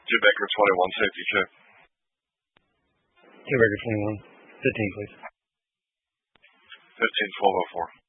Jim Baker 21, safety check. Jim Baker 21, 15, please. 15-1204.